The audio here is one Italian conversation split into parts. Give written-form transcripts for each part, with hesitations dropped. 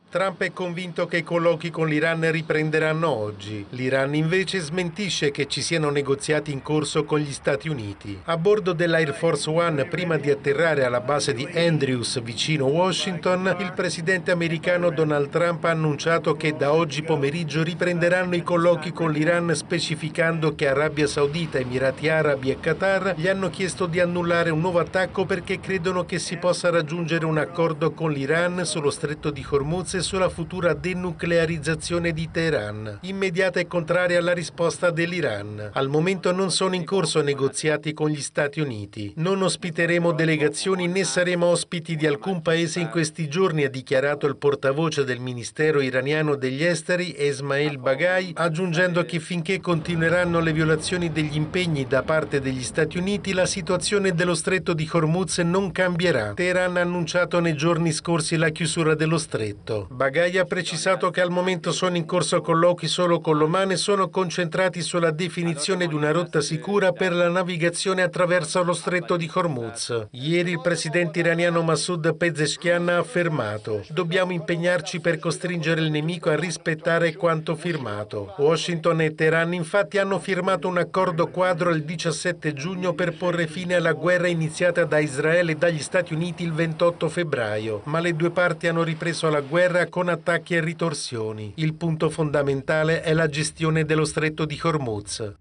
Trump è convinto che i colloqui con l'Iran riprenderanno oggi. L'Iran invece smentisce che ci siano negoziati in corso con gli Stati Uniti. A bordo dell'Air Force One, prima di atterrare alla base di Andrews vicino Washington, il presidente americano Donald Trump ha annunciato che da oggi pomeriggio riprenderanno i colloqui con l'Iran, specificando che Arabia Saudita, Emirati Arabi e Qatar gli hanno chiesto di annullare un nuovo attacco perché credono che si possa raggiungere un accordo con l'Iran sullo stretto di Hormuz e sulla futura denuclearizzazione di Teheran. Immediata e contraria alla risposta dell'Iran. Al momento non sono in corso negoziati con gli Stati Uniti. Non ospiteremo delegazioni né saremo ospiti di alcun paese in questi giorni, ha dichiarato il portavoce del Ministero iraniano degli Esteri Esmail Baghai, aggiungendo che finché continueranno le violazioni degli impegni da parte degli Stati Uniti, la situazione dello stretto di Hormuz non cambierà. Teheran ha annunciato nei giorni scorsi la chiusura dello stretto. Baghai ha precisato che al momento sono in corso colloqui solo con l'Oman e sono concentrati sulla definizione di una rotta sicura per la navigazione attraverso lo stretto di Hormuz. Ieri il presidente iraniano Masoud Pezeshkian ha affermato: dobbiamo impegnarci per costringere il nemico a rispettare quanto firmato. Washington e Teheran infatti hanno firmato un accordo quadro il 17 giugno per porre fine alla guerra iniziata da Israele e dagli Stati Uniti il 28 febbraio, ma le due parti hanno ripreso la guerra con attacchi e ritorsioni. Il punto fondamentale è la gestione dello stretto di Hormuz.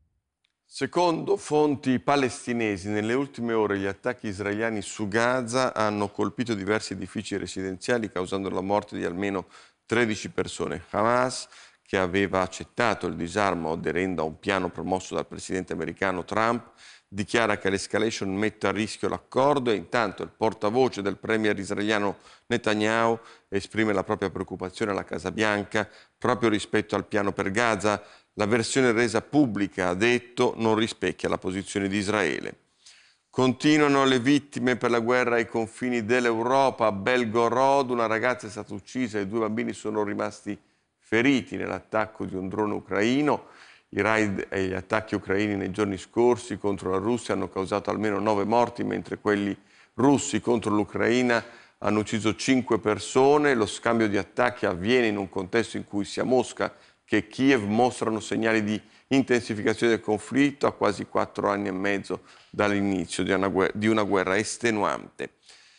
Secondo fonti palestinesi, nelle ultime ore gli attacchi israeliani su Gaza hanno colpito diversi edifici residenziali, causando la morte di almeno 13 persone. Hamas, che aveva accettato il disarmo aderendo a un piano promosso dal presidente americano Trump, dichiara che l'escalation mette a rischio l'accordo e intanto il portavoce del premier israeliano Netanyahu esprime la propria preoccupazione alla Casa Bianca proprio rispetto al piano per Gaza. La versione resa pubblica, ha detto, non rispecchia la posizione di Israele. Continuano le vittime per la guerra ai confini dell'Europa. A Belgorod una ragazza è stata uccisa e 2 bambini sono rimasti feriti nell'attacco di un drone ucraino. I raid e gli attacchi ucraini nei giorni scorsi contro la Russia hanno causato almeno 9 morti, mentre quelli russi contro l'Ucraina hanno ucciso 5 persone. Lo scambio di attacchi avviene in un contesto in cui sia Mosca che Kiev mostrano segnali di intensificazione del conflitto a quasi 4 anni e mezzo dall'inizio di una guerra estenuante.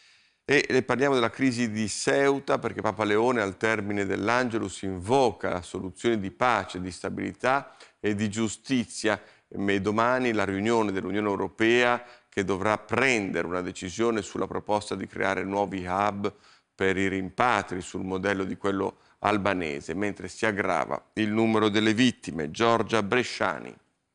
E parliamo della crisi di Ceuta, perché Papa Leone al termine dell'Angelus invoca soluzioni di pace, di stabilità e di giustizia. E domani la riunione dell'Unione Europea che dovrà prendere una decisione sulla proposta di creare nuovi hub per i rimpatri sul modello di quello albanese, mentre si aggrava il numero delle vittime. Giorgia Bresciani.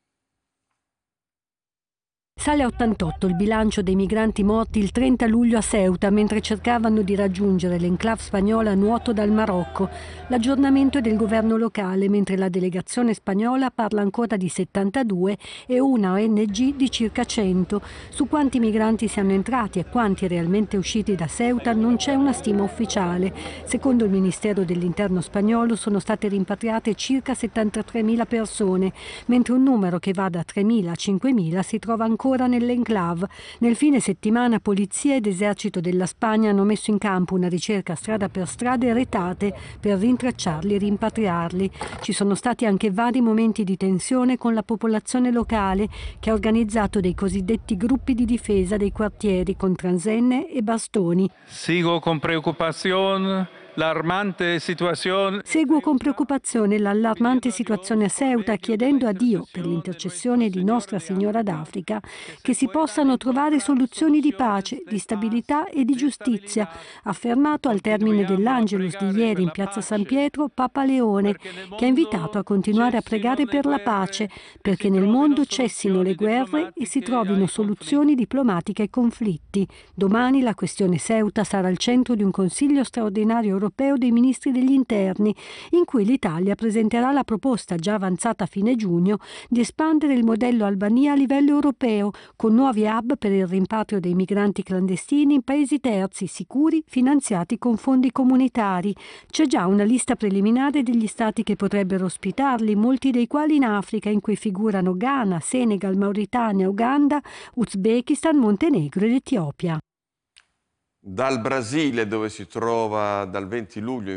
Sale a 88 il bilancio dei migranti morti il 30 luglio a Ceuta mentre cercavano di raggiungere l'enclave spagnola a nuoto dal Marocco. L'aggiornamento è del governo locale, mentre la delegazione spagnola parla ancora di 72 e una ONG di circa 100. Su quanti migranti siano entrati e quanti realmente usciti da Ceuta non c'è una stima ufficiale. Secondo il Ministero dell'Interno spagnolo sono state rimpatriate circa 73.000 persone, mentre un numero che va da 3.000 a 5.000 si trova ancora nell'enclave. Nel fine settimana polizia ed esercito della Spagna hanno messo in campo una ricerca strada per strada e retate per rintracciarli e rimpatriarli. Ci sono stati anche vari momenti di tensione con la popolazione locale, che ha organizzato dei cosiddetti gruppi di difesa dei quartieri con transenne e bastoni. Seguo con preoccupazione l'allarmante situazione l'allarmante situazione a Ceuta, chiedendo a Dio, per l'intercessione di Nostra Signora d'Africa, che si possano trovare soluzioni di pace, di stabilità e di giustizia, affermato al termine dell'Angelus di ieri in piazza San Pietro Papa Leone, che ha invitato a continuare a pregare per la pace, perché nel mondo cessino le guerre e si trovino soluzioni diplomatiche ai conflitti. Domani la questione Ceuta sarà al centro di un Consiglio straordinario europeo dei ministri degli interni, in cui l'Italia presenterà la proposta già avanzata a fine giugno di espandere il modello Albania a livello europeo, con nuovi hub per il rimpatrio dei migranti clandestini in paesi terzi sicuri finanziati con fondi comunitari. C'è già una lista preliminare degli stati che potrebbero ospitarli, molti dei quali in Africa, in cui figurano Ghana, Senegal, Mauritania, Uganda, Uzbekistan, Montenegro ed Etiopia. Dal Brasile, dove si trova dal 20 luglio